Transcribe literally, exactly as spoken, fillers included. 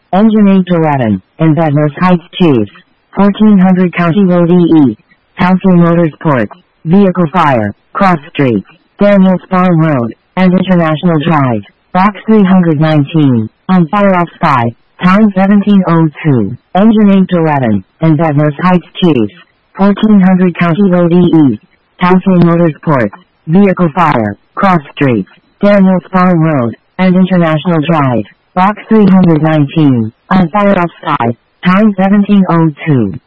Engine eight eleven, Inverness Heights Chiefs, fourteen hundred County Road E E, Council Motorsports, Vehicle Fire, Cross Street, Daniels Farm Road, and International Drive, box three hundred nineteen, on fire off Sky, time seventeen oh two, Engine eight eleven, Inverness Heights Chiefs, fourteen hundred County Road E E, Council Motorsports, Vehicle Fire, Cross Street, Daniels Farm Road, and International Drive, box three hundred nineteen, on fire off Sky, time seventeen oh two.